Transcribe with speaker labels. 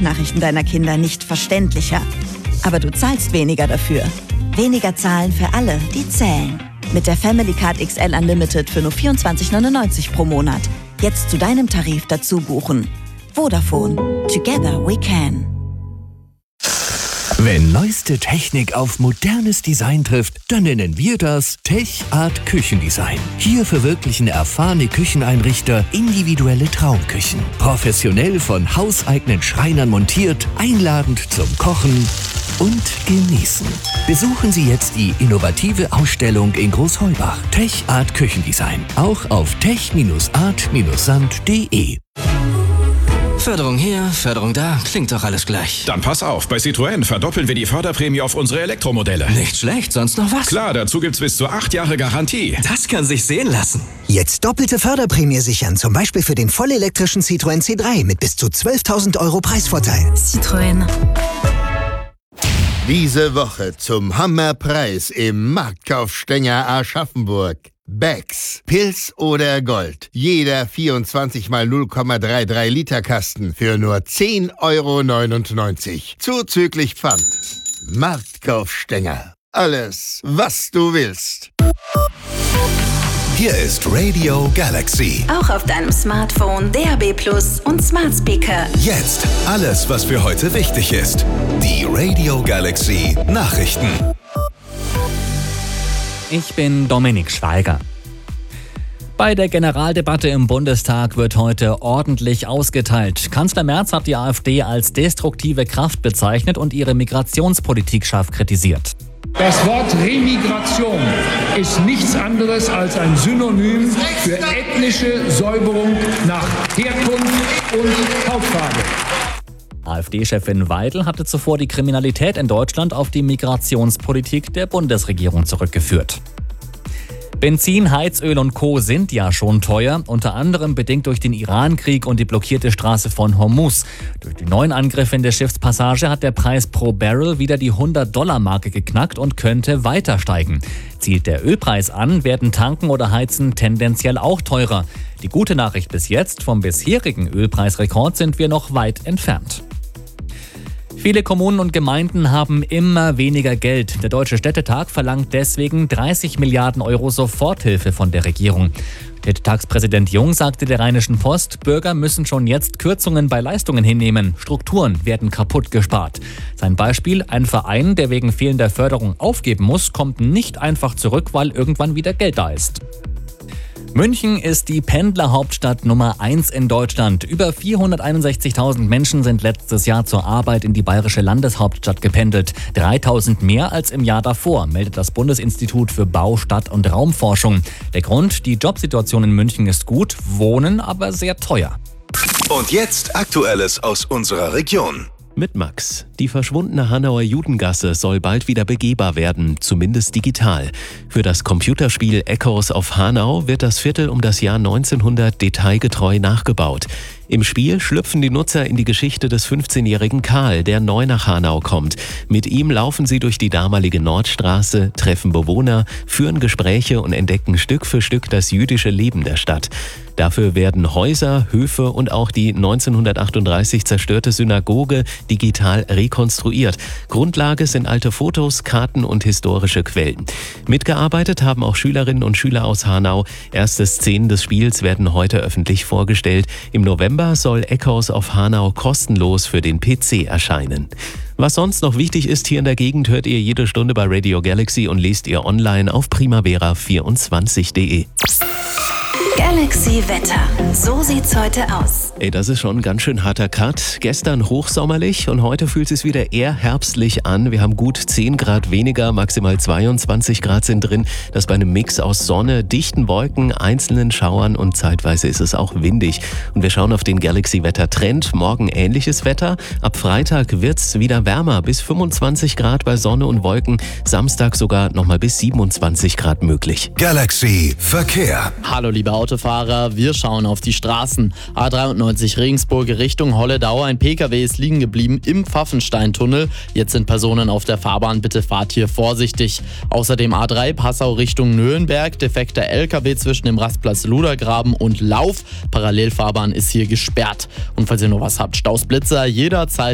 Speaker 1: Sprachnachrichten deiner Kinder nicht verständlicher. Aber du zahlst weniger dafür. Weniger zahlen für alle, die zählen. Mit der Family Card XL Unlimited für nur 24,99 pro Monat. Jetzt zu deinem Tarif dazu buchen. Vodafone. Together we can.
Speaker 2: Wenn neueste Technik auf modernes Design trifft, dann nennen wir das Tech Art Küchendesign. Hier verwirklichen erfahrene Kücheneinrichter individuelle Traumküchen. Professionell von hauseigenen Schreinern montiert, einladend zum Kochen und Genießen. Besuchen Sie jetzt die innovative Ausstellung in Großheubach. Tech Art Küchendesign. Auch auf tech-art-sand.de.
Speaker 3: Förderung hier, Förderung da, klingt doch alles gleich.
Speaker 4: Dann pass auf, bei Citroën verdoppeln wir die Förderprämie auf unsere Elektromodelle.
Speaker 3: Nicht schlecht, sonst noch was?
Speaker 4: Klar, dazu gibt's bis zu 8 Jahre Garantie.
Speaker 3: Das kann sich sehen lassen.
Speaker 5: Jetzt doppelte Förderprämie sichern, zum Beispiel für den vollelektrischen Citroën C3 mit bis zu 12.000 € Preisvorteil.
Speaker 1: Citroën.
Speaker 6: Diese Woche zum Hammerpreis im Marktkaufstänger Aschaffenburg. Becks, Pils oder Gold. Jeder 24 mal 0,33 Liter Kasten für nur 10,99 € Zuzüglich Pfand. Marktkaufstänger. Alles, was du willst.
Speaker 2: Hier ist Radio Galaxy.
Speaker 7: Auch auf deinem Smartphone, DAB+ und Smart Speaker.
Speaker 2: Jetzt alles, was für heute wichtig ist. Die Radio Galaxy Nachrichten.
Speaker 8: Ich bin Dominik Schweiger. Bei der Generaldebatte im Bundestag wird heute ordentlich ausgeteilt. Kanzler Merz hat die AfD als destruktive Kraft bezeichnet und ihre Migrationspolitik scharf kritisiert.
Speaker 9: Das Wort Remigration ist nichts anderes als ein Synonym für ethnische Säuberung nach Herkunft und Hautfarbe.
Speaker 8: AfD-Chefin Weidel hatte zuvor die Kriminalität in Deutschland auf die Migrationspolitik der Bundesregierung zurückgeführt. Benzin, Heizöl und Co. sind ja schon teuer, unter anderem bedingt durch den Iran-Krieg und die blockierte Straße von Hormuz. Durch die neuen Angriffe in der Schiffspassage hat der Preis pro Barrel wieder die $100-Marke geknackt und könnte weiter steigen. Zielt der Ölpreis an, werden Tanken oder Heizen tendenziell auch teurer. Die gute Nachricht bis jetzt: vom bisherigen Ölpreisrekord sind wir noch weit entfernt. Viele Kommunen und Gemeinden haben immer weniger Geld. Der Deutsche Städtetag verlangt deswegen 30 Milliarden € Soforthilfe von der Regierung. Städtetagspräsident Jung sagte der Rheinischen Post, Bürger müssen schon jetzt Kürzungen bei Leistungen hinnehmen. Strukturen werden kaputt gespart. Sein Beispiel: ein Verein, der wegen fehlender Förderung aufgeben muss, kommt nicht einfach zurück, weil irgendwann wieder Geld da ist. München ist die Pendlerhauptstadt Nummer 1 in Deutschland. Über 461.000 Menschen sind letztes Jahr zur Arbeit in die bayerische Landeshauptstadt gependelt. 3.000 mehr als im Jahr davor, meldet das Bundesinstitut für Bau-, Stadt- und Raumforschung. Der Grund: die Jobsituation in München ist gut, Wohnen aber sehr teuer.
Speaker 2: Und jetzt Aktuelles aus unserer Region.
Speaker 10: Mit Max. Die verschwundene Hanauer Judengasse soll bald wieder begehbar werden, zumindest digital. Für das Computerspiel Echoes of Hanau wird das Viertel um das Jahr 1900 detailgetreu nachgebaut. Im Spiel schlüpfen die Nutzer in die Geschichte des 15-jährigen Karl, der neu nach Hanau kommt. Mit ihm laufen sie durch die damalige Nordstraße, treffen Bewohner, führen Gespräche und entdecken Stück für Stück das jüdische Leben der Stadt. Dafür werden Häuser, Höfe und auch die 1938 zerstörte Synagoge digital rekonstruiert. Grundlage sind alte Fotos, Karten und historische Quellen. Mitgearbeitet haben auch Schülerinnen und Schüler aus Hanau. Erste Szenen des Spiels werden heute öffentlich vorgestellt. Im November soll Echoes of Hanau kostenlos für den PC erscheinen. Was sonst noch wichtig ist hier in der Gegend, hört ihr jede Stunde bei Radio Galaxy und lest ihr online auf primavera24.de.
Speaker 7: Galaxy Wetter. So sieht's heute aus.
Speaker 10: Ey, das ist schon ein ganz schön harter Cut. Gestern hochsommerlich und heute fühlt es wieder eher herbstlich an. Wir haben gut 10 Grad weniger, maximal 22 Grad sind drin. Das bei einem Mix aus Sonne, dichten Wolken, einzelnen Schauern und zeitweise ist es auch windig. Und wir schauen auf den Galaxy-Wetter-Trend. Morgen ähnliches Wetter. Ab Freitag wird's wieder wärmer, bis 25 Grad bei Sonne und Wolken. Samstag sogar nochmal bis 27 Grad möglich.
Speaker 2: Galaxy Verkehr.
Speaker 11: Hallo liebe Autofahrer, wir schauen auf die Straßen. A93 Regensburg Richtung Holledau. Ein PKW ist liegen geblieben im Pfaffensteintunnel. Jetzt sind Personen auf der Fahrbahn, bitte fahrt hier vorsichtig. Außerdem A3 Passau Richtung Nürnberg. Defekter LKW zwischen dem Rastplatz Ludergraben und Lauf. Parallelfahrbahn ist hier gesperrt. Und falls ihr noch was habt, Stausblitzer jederzeit